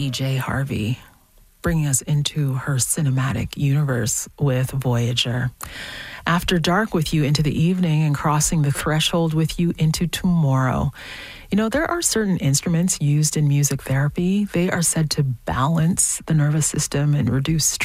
PJ Harvey, bringing us into her cinematic universe with Voyager. After Dark with you into the evening and Crossing the Threshold with you into tomorrow. You know, there are certain instruments used in music therapy. They are said to balance the nervous system and reduce stress.